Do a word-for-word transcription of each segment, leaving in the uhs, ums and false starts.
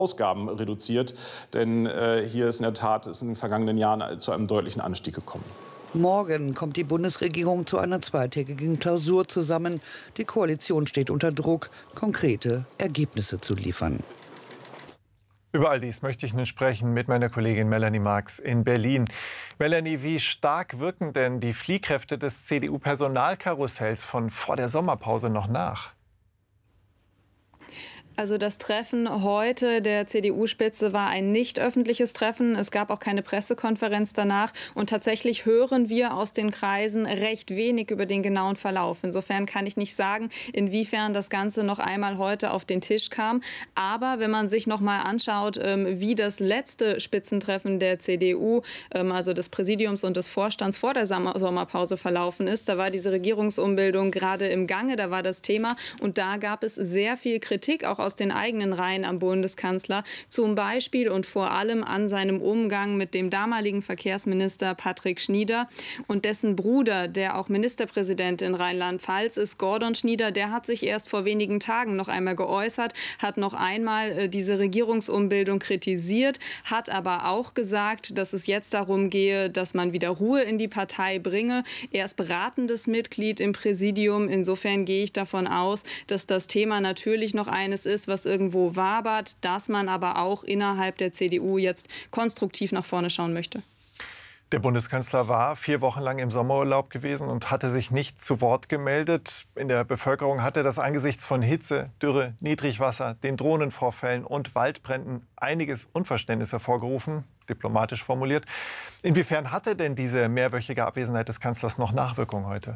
Ausgaben reduziert. Denn äh, hier ist in der Tat ist in den vergangenen Jahren zu einem deutlichen Anstieg gekommen. Morgen kommt die Bundesregierung zu einer zweitägigen Klausur zusammen. Die Koalition steht unter Druck, konkrete Ergebnisse zu liefern. Über all dies möchte ich nun sprechen mit meiner Kollegin Melanie Marx in Berlin. Melanie, wie stark wirken denn die Fliehkräfte des C D U-Personalkarussells von vor der Sommerpause noch nach? Also das Treffen heute der C D U-Spitze war ein nicht öffentliches Treffen. Es gab auch keine Pressekonferenz danach. Und tatsächlich hören wir aus den Kreisen recht wenig über den genauen Verlauf. Insofern kann ich nicht sagen, inwiefern das Ganze noch einmal heute auf den Tisch kam. Aber wenn man sich noch mal anschaut, wie das letzte Spitzentreffen der C D U, also des Präsidiums und des Vorstands vor der Sommerpause verlaufen ist, da war diese Regierungsumbildung gerade im Gange, da war das Thema. Und da gab es sehr viel Kritik, auch aus den eigenen Reihen am Bundeskanzler, zum Beispiel und vor allem an seinem Umgang mit dem damaligen Verkehrsminister Patrick Schnieder und dessen Bruder, der auch Ministerpräsident in Rheinland-Pfalz ist, Gordon Schnieder, der hat sich erst vor wenigen Tagen noch einmal geäußert, hat noch einmal äh, diese Regierungsumbildung kritisiert, hat aber auch gesagt, dass es jetzt darum gehe, dass man wieder Ruhe in die Partei bringe. Er ist beratendes Mitglied im Präsidium. Insofern gehe ich davon aus, dass das Thema natürlich noch eines ist, was irgendwo wabert, dass man aber auch innerhalb der C D U jetzt konstruktiv nach vorne schauen möchte. Der Bundeskanzler war vier Wochen lang im Sommerurlaub gewesen und hatte sich nicht zu Wort gemeldet. In der Bevölkerung hatte das angesichts von Hitze, Dürre, Niedrigwasser, den Drohnenvorfällen und Waldbränden einiges Unverständnis hervorgerufen, diplomatisch formuliert. Inwiefern hatte denn diese mehrwöchige Abwesenheit des Kanzlers noch Nachwirkungen heute?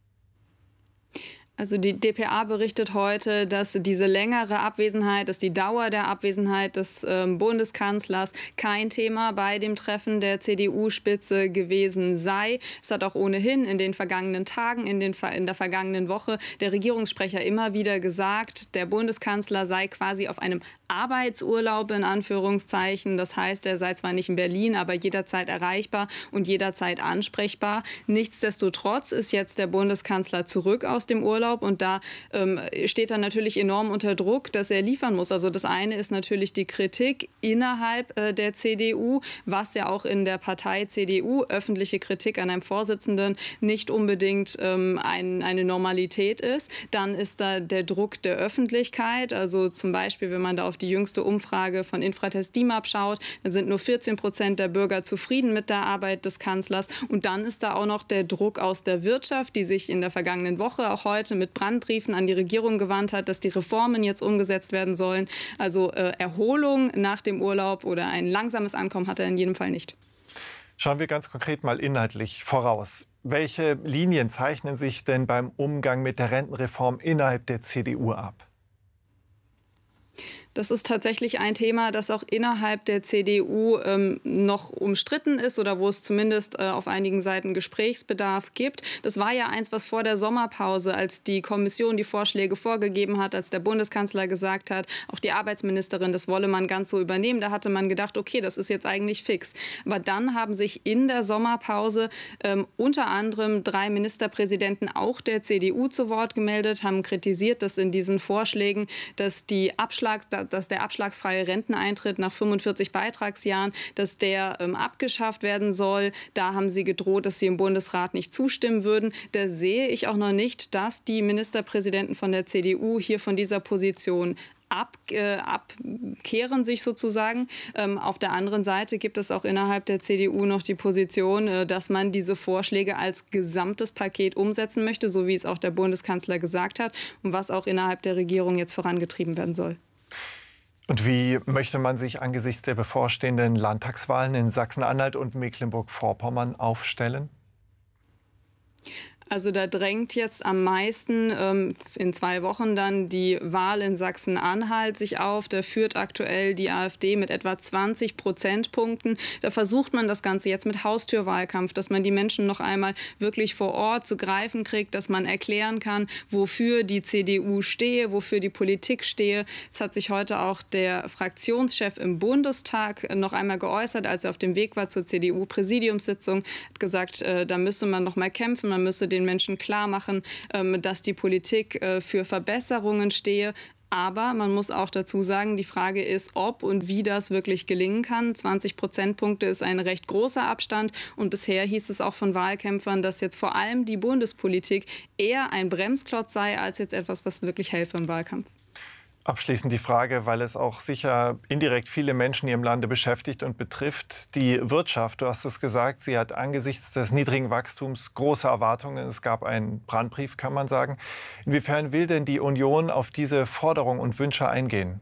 Also die D P A berichtet heute, dass diese längere Abwesenheit, dass die Dauer der Abwesenheit des äh, Bundeskanzlers kein Thema bei dem Treffen der C D U-Spitze gewesen sei. Es hat auch ohnehin in den vergangenen Tagen, in, den, in der vergangenen Woche der Regierungssprecher immer wieder gesagt, der Bundeskanzler sei quasi auf einem Arbeitsurlaub in Anführungszeichen. Das heißt, er sei zwar nicht in Berlin, aber jederzeit erreichbar und jederzeit ansprechbar. Nichtsdestotrotz ist jetzt der Bundeskanzler zurück aus dem Urlaub. Und da ähm, steht er natürlich enorm unter Druck, dass er liefern muss. Also das eine ist natürlich die Kritik innerhalb äh, der C D U, was ja auch in der Partei C D U öffentliche Kritik an einem Vorsitzenden nicht unbedingt ähm, ein, eine Normalität ist. Dann ist da der Druck der Öffentlichkeit. Also zum Beispiel, wenn man da auf die jüngste Umfrage von Infratest D I M A P schaut, dann sind nur vierzehn Prozent der Bürger zufrieden mit der Arbeit des Kanzlers. Und dann ist da auch noch der Druck aus der Wirtschaft, die sich in der vergangenen Woche, auch heute, mit Brandbriefen an die Regierung gewandt hat, dass die Reformen jetzt umgesetzt werden sollen. Also äh, Erholung nach dem Urlaub oder ein langsames Ankommen hat er in jedem Fall nicht. Schauen wir ganz konkret mal inhaltlich voraus. Welche Linien zeichnen sich denn beim Umgang mit der Rentenreform innerhalb der C D U ab? Das ist tatsächlich ein Thema, das auch innerhalb der C D U ähm, noch umstritten ist oder wo es zumindest äh, auf einigen Seiten Gesprächsbedarf gibt. Das war ja eins, was vor der Sommerpause, als die Kommission die Vorschläge vorgegeben hat, als der Bundeskanzler gesagt hat, auch die Arbeitsministerin, das wolle man ganz so übernehmen. Da hatte man gedacht, okay, das ist jetzt eigentlich fix. Aber dann haben sich in der Sommerpause ähm, unter anderem drei Ministerpräsidenten auch der C D U zu Wort gemeldet, haben kritisiert, dass in diesen Vorschlägen, dass die Abschlags dass der abschlagsfreie Renteneintritt nach fünfundvierzig Beitragsjahren, dass der ähm, abgeschafft werden soll. Da haben sie gedroht, dass sie im Bundesrat nicht zustimmen würden. Da sehe ich auch noch nicht, dass die Ministerpräsidenten von der C D U hier von dieser Position Ab, äh, abkehren sich sozusagen. Ähm, auf der anderen Seite gibt es auch innerhalb der C D U noch die Position, äh, dass man diese Vorschläge als gesamtes Paket umsetzen möchte, so wie es auch der Bundeskanzler gesagt hat und was auch innerhalb der Regierung jetzt vorangetrieben werden soll. Und wie möchte man sich angesichts der bevorstehenden Landtagswahlen in Sachsen-Anhalt und Mecklenburg-Vorpommern aufstellen? Also da drängt jetzt am meisten ähm, in zwei Wochen dann die Wahl in Sachsen-Anhalt sich auf. Da führt aktuell die AfD mit etwa zwanzig Prozentpunkten. Da versucht man das Ganze jetzt mit Haustürwahlkampf, dass man die Menschen noch einmal wirklich vor Ort zu greifen kriegt, dass man erklären kann, wofür die C D U stehe, wofür die Politik stehe. Es hat sich heute auch der Fraktionschef im Bundestag noch einmal geäußert, als er auf dem Weg war zur C D U-Präsidiumssitzung, hat gesagt, äh, da müsse man noch mal kämpfen, man müsse den Menschen klar machen, dass die Politik für Verbesserungen stehe. Aber man muss auch dazu sagen, die Frage ist, ob und wie das wirklich gelingen kann. zwanzig Prozentpunkte ist ein recht großer Abstand. Und bisher hieß es auch von Wahlkämpfern, dass jetzt vor allem die Bundespolitik eher ein Bremsklotz sei, als jetzt etwas, was wirklich helfe im Wahlkampf. Abschließend die Frage, weil es auch sicher indirekt viele Menschen hier im Lande beschäftigt und betrifft. Die Wirtschaft, du hast es gesagt, sie hat angesichts des niedrigen Wachstums große Erwartungen. Es gab einen Brandbrief, kann man sagen. Inwiefern will denn die Union auf diese Forderungen und Wünsche eingehen?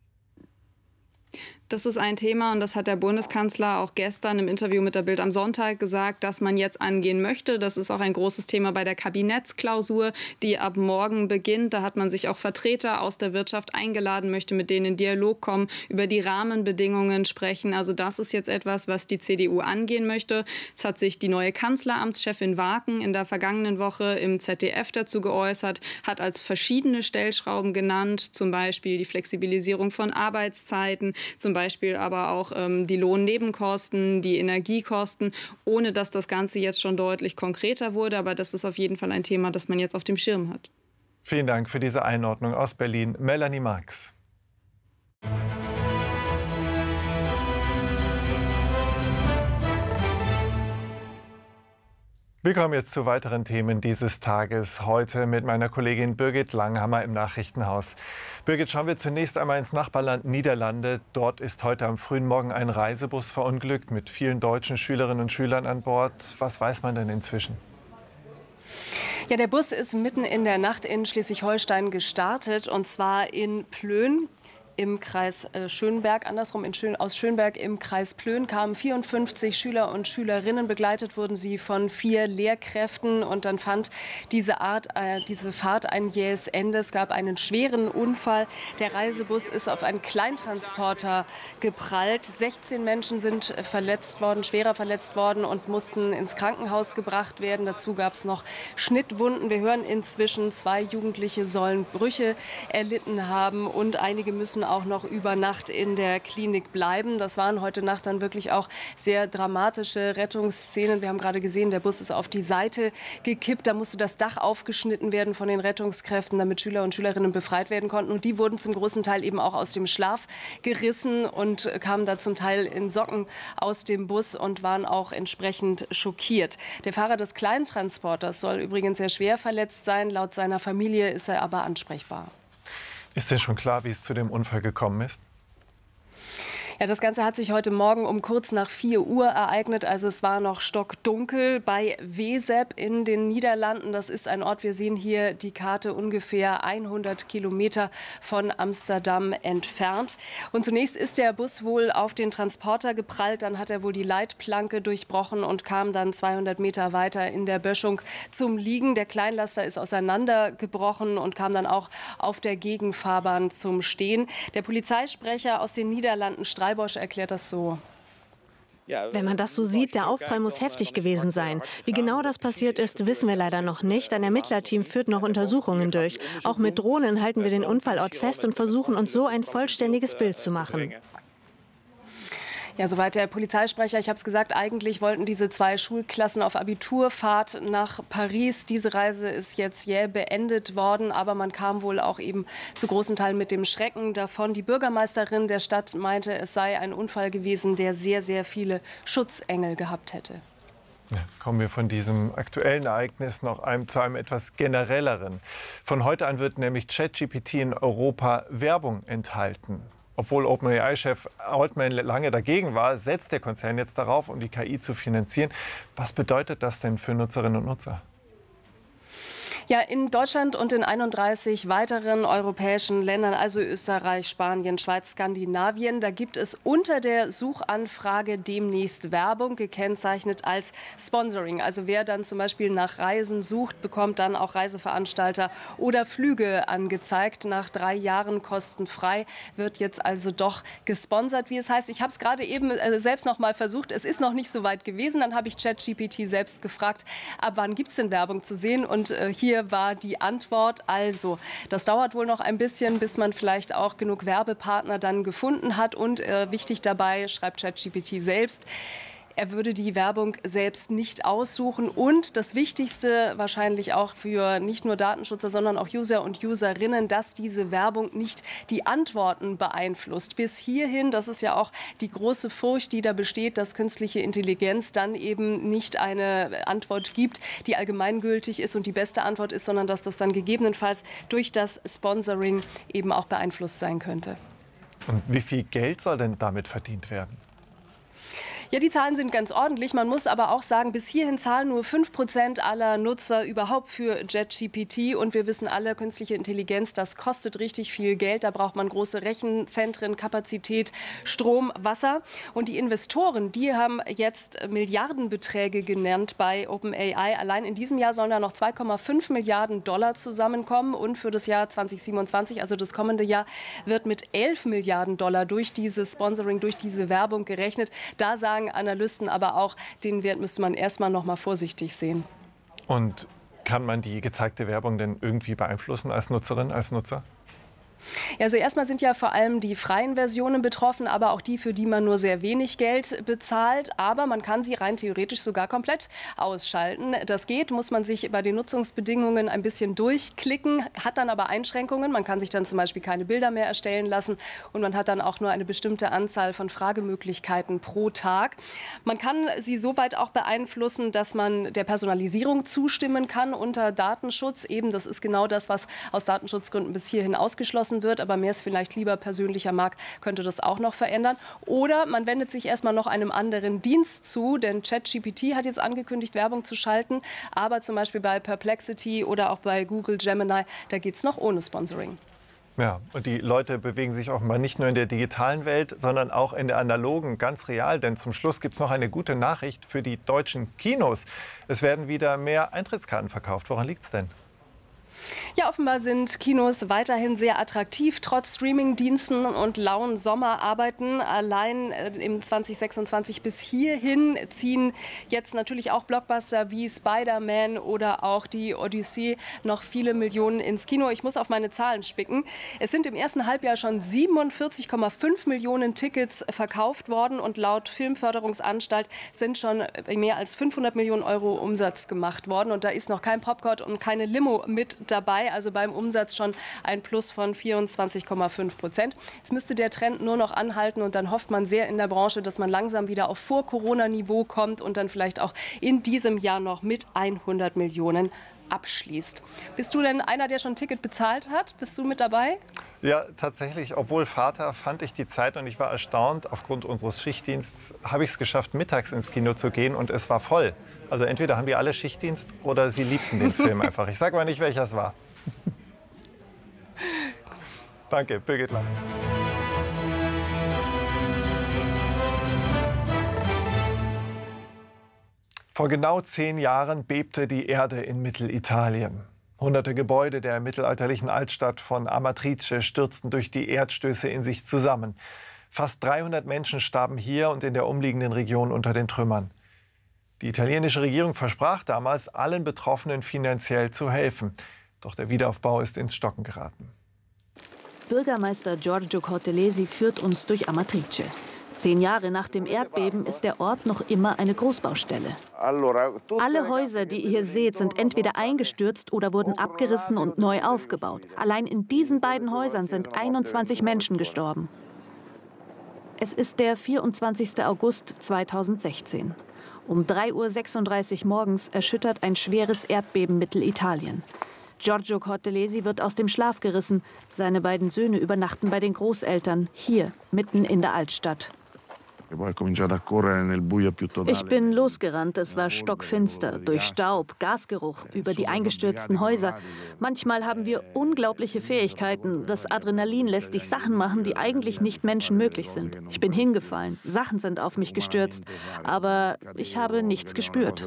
Das ist ein Thema und das hat der Bundeskanzler auch gestern im Interview mit der Bild am Sonntag gesagt, dass man jetzt angehen möchte. Das ist auch ein großes Thema bei der Kabinettsklausur, die ab morgen beginnt. Da hat man sich auch Vertreter aus der Wirtschaft eingeladen, möchte mit denen in Dialog kommen, über die Rahmenbedingungen sprechen. Also das ist jetzt etwas, was die C D U angehen möchte. Es hat sich die neue Kanzleramtschefin Waken in der vergangenen Woche im Z D F dazu geäußert, hat als verschiedene Stellschrauben genannt, zum Beispiel die Flexibilisierung von Arbeitszeiten, zum Beispiel aber auch ähm, die Lohnnebenkosten, die Energiekosten, ohne dass das Ganze jetzt schon deutlich konkreter wurde. Aber das ist auf jeden Fall ein Thema, das man jetzt auf dem Schirm hat. Vielen Dank für diese Einordnung aus Berlin. Melanie Marx. Wir kommen jetzt zu weiteren Themen dieses Tages. Heute mit meiner Kollegin Birgit Langhammer im Nachrichtenhaus. Birgit, schauen wir zunächst einmal ins Nachbarland Niederlande. Dort ist heute am frühen Morgen ein Reisebus verunglückt mit vielen deutschen Schülerinnen und Schülern an Bord. Was weiß man denn inzwischen? Ja, der Bus ist mitten in der Nacht in Schleswig-Holstein gestartet, und zwar in Plön im Kreis Schönberg, andersrum in Schön, aus Schönberg im Kreis Plön kamen vierundfünfzig Schüler und Schülerinnen. Begleitet wurden sie von vier Lehrkräften, und dann fand diese, Art, äh, diese Fahrt ein jähes Ende. Es gab einen schweren Unfall. Der Reisebus ist auf einen Kleintransporter geprallt. sechzehn Menschen sind verletzt worden, schwerer verletzt worden und mussten ins Krankenhaus gebracht werden. Dazu gab es noch Schnittwunden. Wir hören inzwischen, zwei Jugendliche sollen Brüche erlitten haben und einige müssen auch noch über Nacht in der Klinik bleiben. Das waren heute Nacht dann wirklich auch sehr dramatische Rettungsszenen. Wir haben gerade gesehen, der Bus ist auf die Seite gekippt. Da musste das Dach aufgeschnitten werden von den Rettungskräften, damit Schüler und Schülerinnen befreit werden konnten. Und die wurden zum großen Teil eben auch aus dem Schlaf gerissen und kamen da zum Teil in Socken aus dem Bus und waren auch entsprechend schockiert. Der Fahrer des Kleintransporters soll übrigens sehr schwer verletzt sein. Laut seiner Familie ist er aber ansprechbar. Ist denn schon klar, wie es zu dem Unfall gekommen ist? Ja, das Ganze hat sich heute Morgen um kurz nach vier Uhr ereignet. Also es war noch stockdunkel bei Wezep in den Niederlanden. Das ist ein Ort, wir sehen hier die Karte, ungefähr hundert Kilometer von Amsterdam entfernt. Und zunächst ist der Bus wohl auf den Transporter geprallt. Dann hat er wohl die Leitplanke durchbrochen und kam dann zweihundert Meter weiter in der Böschung zum Liegen. Der Kleinlaster ist auseinandergebrochen und kam dann auch auf der Gegenfahrbahn zum Stehen. Der Polizeisprecher aus den Niederlanden, Streibosch, erklärt das so. Wenn man das so sieht, der Aufprall muss heftig gewesen sein. Wie genau das passiert ist, wissen wir leider noch nicht. Ein Ermittlerteam führt noch Untersuchungen durch. Auch mit Drohnen halten wir den Unfallort fest und versuchen uns so ein vollständiges Bild zu machen. Ja, soweit der Polizeisprecher. Ich habe es gesagt, eigentlich wollten diese zwei Schulklassen auf Abiturfahrt nach Paris. Diese Reise ist jetzt jäh beendet worden, aber man kam wohl auch eben zu großen Teilen mit dem Schrecken davon. Die Bürgermeisterin der Stadt meinte, es sei ein Unfall gewesen, der sehr, sehr viele Schutzengel gehabt hätte. Ja, kommen wir von diesem aktuellen Ereignis noch einem, zu einem etwas generelleren. Von heute an wird nämlich ChatGPT in Europa Werbung enthalten. Obwohl OpenAI-Chef Altman lange dagegen war, setzt der Konzern jetzt darauf, um die K I zu finanzieren. Was bedeutet das denn für Nutzerinnen und Nutzer? Ja, in Deutschland und in einunddreißig weiteren europäischen Ländern, also Österreich, Spanien, Schweiz, Skandinavien, da gibt es unter der Suchanfrage demnächst Werbung, gekennzeichnet als Sponsoring. Also wer dann zum Beispiel nach Reisen sucht, bekommt dann auch Reiseveranstalter oder Flüge angezeigt. Nach drei Jahren kostenfrei wird jetzt also doch gesponsert, wie es heißt. Ich habe es gerade eben selbst noch mal versucht. Es ist noch nicht so weit gewesen. Dann habe ich ChatGPT selbst gefragt, ab wann gibt es denn Werbung zu sehen? Und äh, hier war die Antwort, also das dauert wohl noch ein bisschen, bis man vielleicht auch genug Werbepartner dann gefunden hat. Und äh, wichtig dabei, schreibt ChatGPT selbst, Er würde die Werbung selbst nicht aussuchen. Und das Wichtigste wahrscheinlich auch für nicht nur Datenschützer, sondern auch User und Userinnen, dass diese Werbung nicht die Antworten beeinflusst. Bis hierhin, das ist ja auch die große Furcht, die da besteht, dass künstliche Intelligenz dann eben nicht eine Antwort gibt, die allgemeingültig ist und die beste Antwort ist, sondern dass das dann gegebenenfalls durch das Sponsoring eben auch beeinflusst sein könnte. Und wie viel Geld soll denn damit verdient werden? Ja, die Zahlen sind ganz ordentlich. Man muss aber auch sagen, bis hierhin zahlen nur fünf Prozent aller Nutzer überhaupt für ChatGPT. Und wir wissen alle, künstliche Intelligenz, das kostet richtig viel Geld. Da braucht man große Rechenzentren, Kapazität, Strom, Wasser. Und die Investoren, die haben jetzt Milliardenbeträge genannt bei OpenAI. Allein in diesem Jahr sollen da noch zwei Komma fünf Milliarden Dollar zusammenkommen. Und für das Jahr zweitausendsiebenundzwanzig, also das kommende Jahr, wird mit elf Milliarden Dollar durch dieses Sponsoring, durch diese Werbung gerechnet. Da sagen Analysten aber auch, den Wert müsste man erstmal noch mal vorsichtig sehen. Und kann man die gezeigte Werbung denn irgendwie beeinflussen als Nutzerin, als Nutzer? Ja, also erstmal sind ja vor allem die freien Versionen betroffen, aber auch die, für die man nur sehr wenig Geld bezahlt. Aber man kann sie rein theoretisch sogar komplett ausschalten. Das geht, muss man sich bei den Nutzungsbedingungen ein bisschen durchklicken, hat dann aber Einschränkungen. Man kann sich dann zum Beispiel keine Bilder mehr erstellen lassen und man hat dann auch nur eine bestimmte Anzahl von Fragemöglichkeiten pro Tag. Man kann sie so weit auch beeinflussen, dass man der Personalisierung zustimmen kann unter Datenschutz. Eben, das ist genau das, was aus Datenschutzgründen bis hierhin ausgeschlossen wird, aber mir es vielleicht lieber persönlicher mag, könnte das auch noch verändern. Oder man wendet sich erstmal noch einem anderen Dienst zu, denn ChatGPT hat jetzt angekündigt, Werbung zu schalten, aber zum Beispiel bei Perplexity oder auch bei Google Gemini, da geht es noch ohne Sponsoring. Ja, und die Leute bewegen sich offenbar nicht nur in der digitalen Welt, sondern auch in der analogen, ganz real. Denn zum Schluss gibt es noch eine gute Nachricht für die deutschen Kinos. Es werden wieder mehr Eintrittskarten verkauft. Woran liegt es denn? Ja, offenbar sind Kinos weiterhin sehr attraktiv, trotz Streamingdiensten und lauen Sommerarbeiten. Allein im zweitausendsechsundzwanzig bis hierhin ziehen jetzt natürlich auch Blockbuster wie Spider-Man oder auch die Odyssee noch viele Millionen ins Kino. Ich muss auf meine Zahlen spicken. Es sind im ersten Halbjahr schon siebenundvierzig Komma fünf Millionen Tickets verkauft worden und laut Filmförderungsanstalt sind schon mehr als fünfhundert Millionen Euro Umsatz gemacht worden. Und da ist noch kein Popcorn und keine Limo mit dabei, also beim Umsatz schon ein Plus von vierundzwanzig Komma fünf Prozent. Jetzt müsste der Trend nur noch anhalten und dann hofft man sehr in der Branche, dass man langsam wieder auf Vor-Corona-Niveau kommt und dann vielleicht auch in diesem Jahr noch mit hundert Millionen abschließt. Bist du denn einer, der schon ein Ticket bezahlt hat? Bist du mit dabei? Ja, tatsächlich. Obwohl Vater, fand ich die Zeit und ich war erstaunt. Aufgrund unseres Schichtdienstes habe ich es geschafft, mittags ins Kino zu gehen und es war voll. Also entweder haben die alle Schichtdienst oder sie liebten den Film einfach. Ich sage aber nicht, welcher es war. Danke, Birgit Lang. Vor genau zehn Jahren bebte die Erde in Mittelitalien. Hunderte Gebäude der mittelalterlichen Altstadt von Amatrice stürzten durch die Erdstöße in sich zusammen. Fast dreihundert Menschen starben hier und in der umliegenden Region unter den Trümmern. Die italienische Regierung versprach damals, allen Betroffenen finanziell zu helfen. Doch der Wiederaufbau ist ins Stocken geraten. Bürgermeister Giorgio Cortellesi führt uns durch Amatrice. Zehn Jahre nach dem Erdbeben ist der Ort noch immer eine Großbaustelle. Alle Häuser, die ihr hier seht, sind entweder eingestürzt oder wurden abgerissen und neu aufgebaut. Allein in diesen beiden Häusern sind einundzwanzig Menschen gestorben. Es ist der vierundzwanzigste August zweitausendsechzehn. Um drei Uhr sechsunddreißig morgens erschüttert ein schweres Erdbeben Mittelitalien. Giorgio Cortellesi wird aus dem Schlaf gerissen. Seine beiden Söhne übernachten bei den Großeltern, hier, mitten in der Altstadt. Ich bin losgerannt, es war stockfinster, durch Staub, Gasgeruch, über die eingestürzten Häuser. Manchmal haben wir unglaubliche Fähigkeiten. Das Adrenalin lässt dich Sachen machen, die eigentlich nicht menschenmöglich sind. Ich bin hingefallen, Sachen sind auf mich gestürzt, aber ich habe nichts gespürt.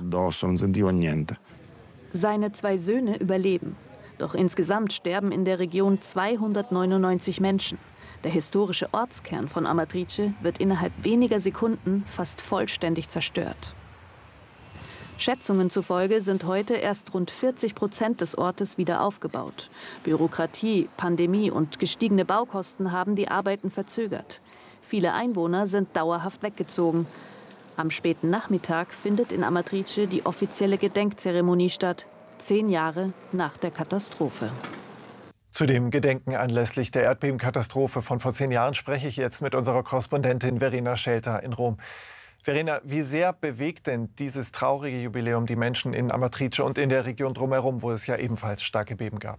Seine zwei Söhne überleben. Doch insgesamt sterben in der Region zweihundertneunundneunzig Menschen. Der historische Ortskern von Amatrice wird innerhalb weniger Sekunden fast vollständig zerstört. Schätzungen zufolge sind heute erst rund vierzig Prozent des Ortes wieder aufgebaut. Bürokratie, Pandemie und gestiegene Baukosten haben die Arbeiten verzögert. Viele Einwohner sind dauerhaft weggezogen. Am späten Nachmittag findet in Amatrice die offizielle Gedenkzeremonie statt, zehn Jahre nach der Katastrophe. Zu dem Gedenken anlässlich der Erdbebenkatastrophe von vor zehn Jahren spreche ich jetzt mit unserer Korrespondentin Verena Schelter in Rom. Verena, wie sehr bewegt denn dieses traurige Jubiläum die Menschen in Amatrice und in der Region drumherum, wo es ja ebenfalls starke Beben gab?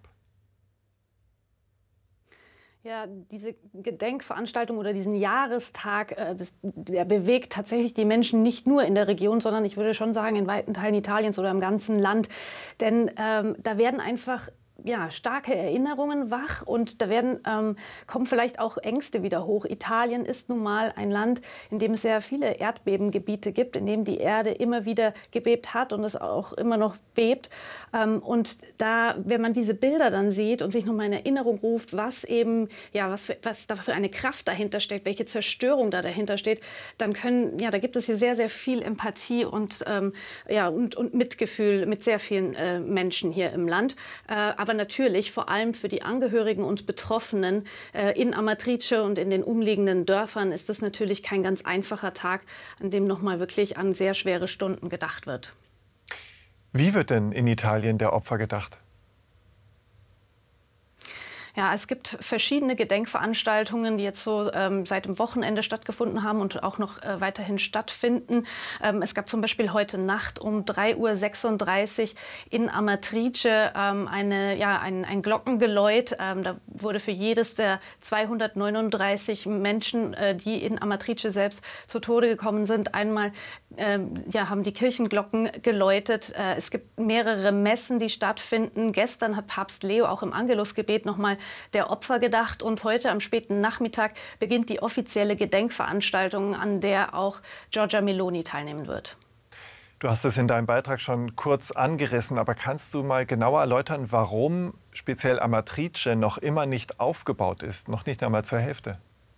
Ja, diese Gedenkveranstaltung oder diesen Jahrestag, äh, das, der bewegt tatsächlich die Menschen nicht nur in der Region, sondern ich würde schon sagen in weiten Teilen Italiens oder im ganzen Land. Denn ähm, da werden einfach ja, starke Erinnerungen wach und da werden, ähm, kommen vielleicht auch Ängste wieder hoch. Italien ist nun mal ein Land, in dem es sehr viele Erdbebengebiete gibt, in dem die Erde immer wieder gebebt hat und es auch immer noch bebt. Ähm, und da, wenn man diese Bilder dann sieht und sich nochmal in Erinnerung ruft, was eben, ja, was, für, was da für eine Kraft dahinter steckt, welche Zerstörung da dahinter steht, dann können, ja, da gibt es hier sehr, sehr viel Empathie und, ähm, ja, und, und Mitgefühl mit sehr vielen äh, Menschen hier im Land. Äh, aber natürlich vor allem für die Angehörigen und Betroffenen äh, in Amatrice und in den umliegenden Dörfern ist das natürlich kein ganz einfacher Tag, an dem nochmal wirklich an sehr schwere Stunden gedacht wird. Wie wird denn in Italien der Opfer gedacht? Ja, es gibt verschiedene Gedenkveranstaltungen, die jetzt so ähm, seit dem Wochenende stattgefunden haben und auch noch äh, weiterhin stattfinden. Ähm, es gab zum Beispiel heute Nacht um drei Uhr sechsunddreißig in Amatrice ähm, eine, ja, ein, ein Glockengeläut. Ähm, da wurde für jedes der zweihundertneununddreißig Menschen, äh, die in Amatrice selbst zu Tode gekommen sind, einmal ähm, ja, haben die Kirchenglocken geläutet. Äh, es gibt mehrere Messen, die stattfinden. Gestern hat Papst Leo auch im Angelusgebet nochmal der Opfer gedacht. Und heute am späten Nachmittag beginnt die offizielle Gedenkveranstaltung, an der auch Giorgia Meloni teilnehmen wird. Du hast es in deinem Beitrag schon kurz angerissen, aber kannst du mal genauer erläutern, warum speziell Amatrice noch immer nicht aufgebaut ist, noch nicht einmal zur Hälfte?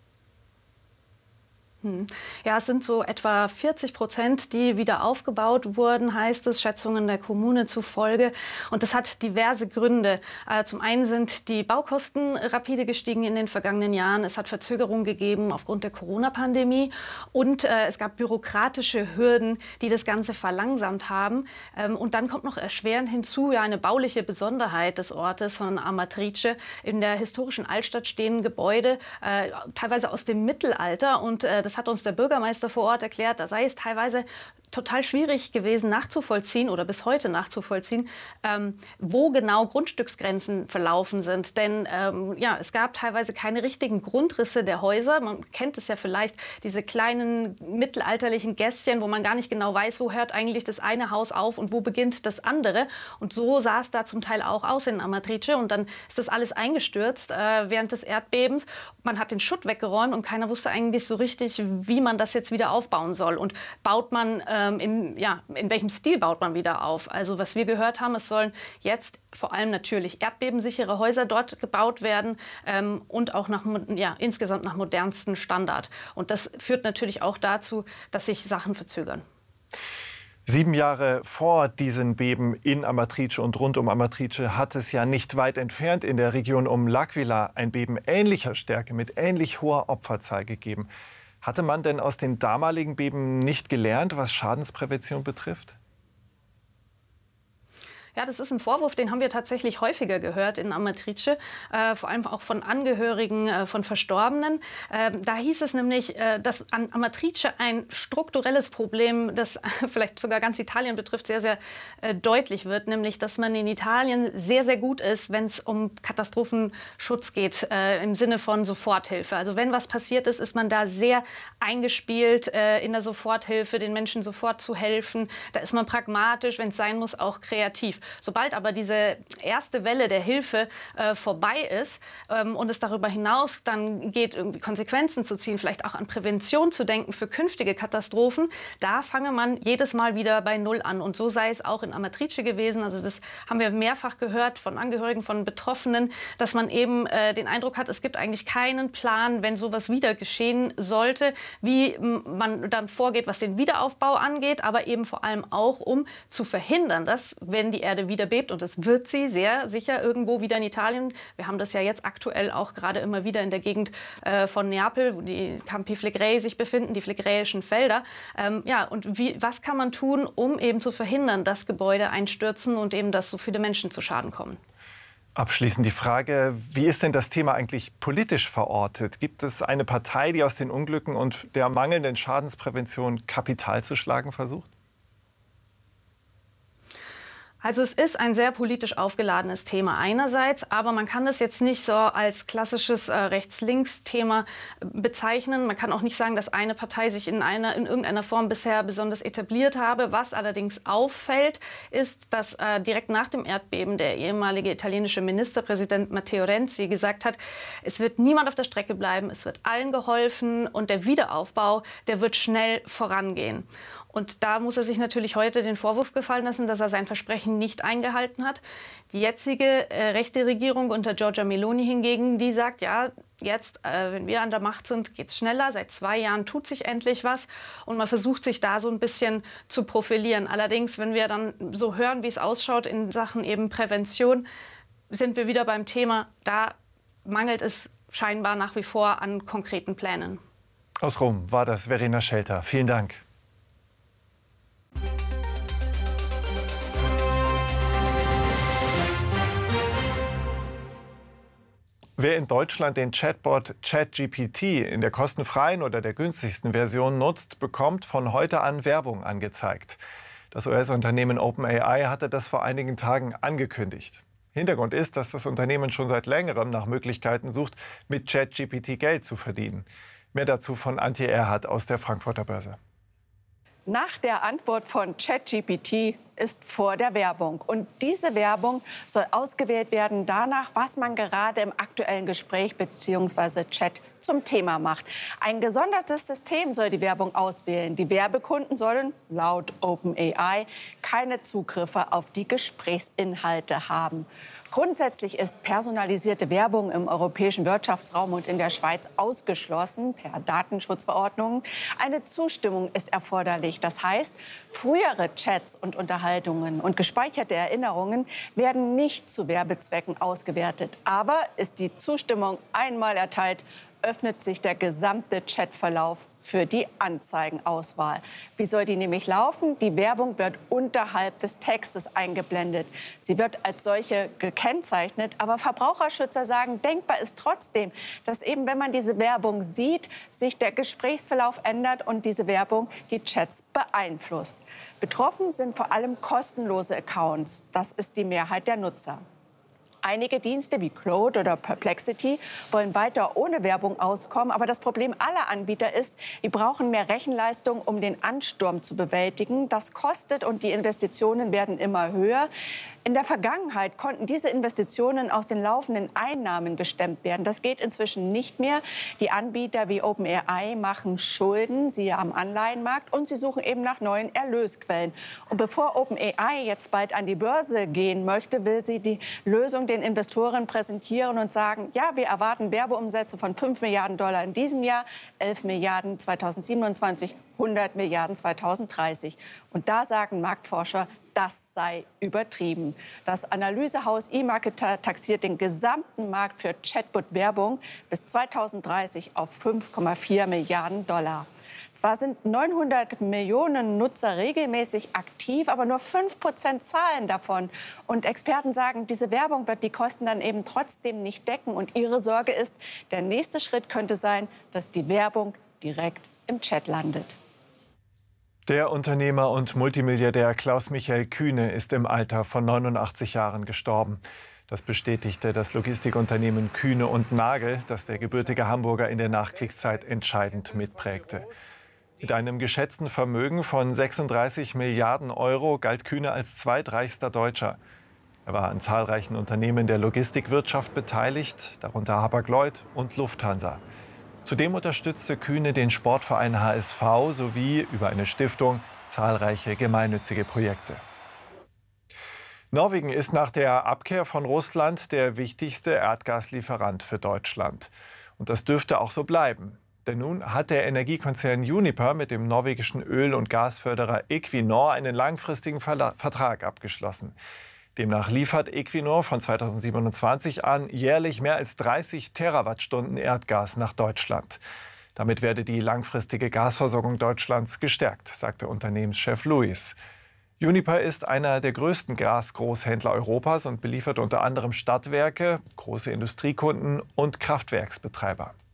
Ja, es sind so etwa vierzig Prozent, die wieder aufgebaut wurden, heißt es, Schätzungen der Kommune zufolge. Und das hat diverse Gründe. Zum einen sind die Baukosten rapide gestiegen in den vergangenen Jahren. Es hat Verzögerungen gegeben aufgrund der Corona-Pandemie. Und äh, es gab bürokratische Hürden, die das Ganze verlangsamt haben. Ähm, und dann kommt noch erschwerend hinzu, ja, eine bauliche Besonderheit des Ortes von Amatrice. In der historischen Altstadt stehen Gebäude, äh, teilweise aus dem Mittelalter. Und äh, das hat uns der Bürgermeister vor Ort erklärt, da sei es teilweise total schwierig gewesen nachzuvollziehen oder bis heute nachzuvollziehen, ähm, wo genau Grundstücksgrenzen verlaufen sind. Denn ähm, ja, es gab teilweise keine richtigen Grundrisse der Häuser. Man kennt es ja vielleicht, diese kleinen mittelalterlichen Gässchen, wo man gar nicht genau weiß, wo hört eigentlich das eine Haus auf und wo beginnt das andere. Und so sah es da zum Teil auch aus in Amatrice. Und dann ist das alles eingestürzt äh, während des Erdbebens. Man hat den Schutt weggeräumt und keiner wusste eigentlich so richtig, wie man das jetzt wieder aufbauen soll. Und baut man ähm, im, ja, in welchem Stil baut man wieder auf? Also was wir gehört haben, es sollen jetzt vor allem natürlich erdbebensichere Häuser dort gebaut werden ähm, und auch nach, ja, insgesamt nach modernsten Standard. Und das führt natürlich auch dazu, dass sich Sachen verzögern. Sieben Jahre vor diesen Beben in Amatrice und rund um Amatrice hat es ja nicht weit entfernt in der Region um L'Aquila ein Beben ähnlicher Stärke mit ähnlich hoher Opferzahl gegeben. Hatte man denn aus den damaligen Beben nicht gelernt, was Schadensprävention betrifft? Ja, das ist ein Vorwurf, den haben wir tatsächlich häufiger gehört in Amatrice, äh, vor allem auch von Angehörigen äh, von Verstorbenen. Äh, da hieß es nämlich, äh, dass an Amatrice ein strukturelles Problem, das vielleicht sogar ganz Italien betrifft, sehr, sehr äh, deutlich wird, nämlich, dass man in Italien sehr, sehr gut ist, wenn es um Katastrophenschutz geht, äh, im Sinne von Soforthilfe. Also wenn was passiert ist, ist man da sehr eingespielt äh, in der Soforthilfe, den Menschen sofort zu helfen. Da ist man pragmatisch, wenn es sein muss, auch kreativ. Sobald aber diese erste Welle der Hilfe äh, vorbei ist ähm, und es darüber hinaus dann geht, irgendwie Konsequenzen zu ziehen, vielleicht auch an Prävention zu denken für künftige Katastrophen, da fange man jedes Mal wieder bei Null an. Und so sei es auch in Amatrice gewesen. Also das haben wir mehrfach gehört von Angehörigen, von Betroffenen, dass man eben äh, den Eindruck hat, es gibt eigentlich keinen Plan, wenn sowas wieder geschehen sollte, wie man dann vorgeht, was den Wiederaufbau angeht, aber eben vor allem auch, um zu verhindern, dass, wenn die Erde Erde wieder bebt. Und es wird sie sehr sicher irgendwo wieder in Italien. Wir haben das ja jetzt aktuell auch gerade immer wieder in der Gegend äh, von Neapel, wo die Campi Flegrei sich befinden, die phlegräischen Felder. Ähm, ja, und wie, was kann man tun, um eben zu verhindern, dass Gebäude einstürzen und eben, dass so viele Menschen zu Schaden kommen? Abschließend die Frage, wie ist denn das Thema eigentlich politisch verortet? Gibt es eine Partei, die aus den Unglücken und der mangelnden Schadensprävention Kapital zu schlagen versucht? Also es ist ein sehr politisch aufgeladenes Thema einerseits, aber man kann das jetzt nicht so als klassisches äh, Rechts-Links-Thema bezeichnen. Man kann auch nicht sagen, dass eine Partei sich in, einer, in irgendeiner Form bisher besonders etabliert habe. Was allerdings auffällt, ist, dass äh, direkt nach dem Erdbeben der ehemalige italienische Ministerpräsident Matteo Renzi gesagt hat, es wird niemand auf der Strecke bleiben, es wird allen geholfen und der Wiederaufbau, der wird schnell vorangehen. Und da muss er sich natürlich heute den Vorwurf gefallen lassen, dass er sein Versprechen nicht eingehalten hat. Die jetzige äh, rechte Regierung unter Giorgia Meloni hingegen, die sagt, ja, jetzt, äh, wenn wir an der Macht sind, geht es schneller. Seit zwei Jahren tut sich endlich was. Und man versucht sich da so ein bisschen zu profilieren. Allerdings, wenn wir dann so hören, wie es ausschaut in Sachen eben Prävention, sind wir wieder beim Thema, da mangelt es scheinbar nach wie vor an konkreten Plänen. Aus Rom war das Verena Schelter. Vielen Dank. Wer in Deutschland den Chatbot ChatGPT in der kostenfreien oder der günstigsten Version nutzt, bekommt von heute an Werbung angezeigt. Das U S-Unternehmen OpenAI hatte das vor einigen Tagen angekündigt. Hintergrund ist, dass das Unternehmen schon seit längerem nach Möglichkeiten sucht, mit ChatGPT Geld zu verdienen. Mehr dazu von Antje Erhardt aus der Frankfurter Börse. Nach der Antwort von ChatGPT ist vor der Werbung. Und diese Werbung soll ausgewählt werden danach, was man gerade im aktuellen Gespräch bzw. Chat zum Thema macht. Ein gesondertes System soll die Werbung auswählen. Die Werbekunden sollen laut OpenAI keine Zugriffe auf die Gesprächsinhalte haben. Grundsätzlich ist personalisierte Werbung im europäischen Wirtschaftsraum und in der Schweiz ausgeschlossen per Datenschutzverordnung. Eine Zustimmung ist erforderlich. Das heißt, frühere Chats und Unterhaltungen und gespeicherte Erinnerungen werden nicht zu Werbezwecken ausgewertet. Aber ist die Zustimmung einmal erteilt, öffnet sich der gesamte Chatverlauf für die Anzeigenauswahl. Wie soll die nämlich laufen? Die Werbung wird unterhalb des Textes eingeblendet. Sie wird als solche gekennzeichnet, aber Verbraucherschützer sagen, denkbar ist trotzdem, dass eben, wenn man diese Werbung sieht, sich der Gesprächsverlauf ändert und diese Werbung die Chats beeinflusst. Betroffen sind vor allem kostenlose Accounts. Das ist die Mehrheit der Nutzer. Einige Dienste wie Claude oder Perplexity wollen weiter ohne Werbung auskommen. Aber das Problem aller Anbieter ist, die brauchen mehr Rechenleistung, um den Ansturm zu bewältigen. Das kostet und die Investitionen werden immer höher. In der Vergangenheit konnten diese Investitionen aus den laufenden Einnahmen gestemmt werden. Das geht inzwischen nicht mehr. Die Anbieter wie OpenAI machen Schulden, siehe am Anleihenmarkt, und sie suchen eben nach neuen Erlösquellen. Und bevor OpenAI jetzt bald an die Börse gehen möchte, will sie die Lösung den Investoren präsentieren und sagen, ja, wir erwarten Werbeumsätze von fünf Milliarden Dollar in diesem Jahr, elf Milliarden zweitausendsiebenundzwanzig, hundert Milliarden zweitausenddreißig. Und da sagen Marktforscher, das sei übertrieben. Das Analysehaus eMarketer taxiert den gesamten Markt für Chatbot-Werbung bis zweitausenddreißig auf fünf Komma vier Milliarden Dollar. Zwar sind neunhundert Millionen Nutzer regelmäßig aktiv, aber nur fünf Prozent zahlen davon. Und Experten sagen, diese Werbung wird die Kosten dann eben trotzdem nicht decken. Und ihre Sorge ist, der nächste Schritt könnte sein, dass die Werbung direkt im Chat landet. Der Unternehmer und Multimilliardär Klaus-Michael Kühne ist im Alter von neunundachtzig Jahren gestorben. Das bestätigte das Logistikunternehmen Kühne und Nagel, das der gebürtige Hamburger in der Nachkriegszeit entscheidend mitprägte. Mit einem geschätzten Vermögen von sechsunddreißig Milliarden Euro galt Kühne als zweitreichster Deutscher. Er war an zahlreichen Unternehmen der Logistikwirtschaft beteiligt, darunter Hapag-Lloyd und Lufthansa. Zudem unterstützte Kühne den Sportverein H S V sowie über eine Stiftung zahlreiche gemeinnützige Projekte. Norwegen ist nach der Abkehr von Russland der wichtigste Erdgaslieferant für Deutschland. Und das dürfte auch so bleiben. Denn nun hat der Energiekonzern Uniper mit dem norwegischen Öl- und Gasförderer Equinor einen langfristigen Vertrag abgeschlossen. Demnach liefert Equinor von zweitausendsiebenundzwanzig an jährlich mehr als dreißig Terawattstunden Erdgas nach Deutschland. Damit werde die langfristige Gasversorgung Deutschlands gestärkt, sagte Unternehmenschef Lewis. Uniper ist einer der größten Gasgroßhändler Europas und beliefert unter anderem Stadtwerke, große Industriekunden und Kraftwerksbetreiber.